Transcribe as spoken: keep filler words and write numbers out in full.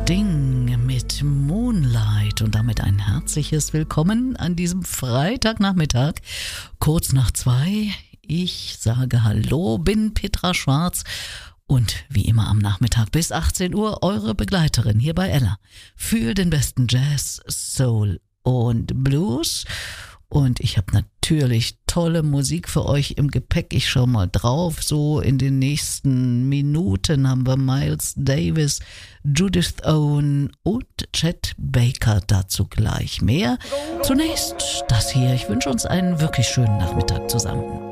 Sting mit Moonlight und damit ein herzliches Willkommen an diesem Freitagnachmittag, kurz nach zwei. Ich sage Hallo, bin Petra Schwarz und wie immer am Nachmittag bis achtzehn Uhr eure Begleiterin hier bei Ella für den besten Jazz, Soul und Blues. Und ich habe natürlich tolle Musik für euch im Gepäck. Ich schau mal drauf. So in den nächsten Minuten haben wir Miles Davis, Judith Owen und Chet Baker. Dazu gleich mehr. Zunächst das hier. Ich wünsche uns einen wirklich schönen Nachmittag zusammen.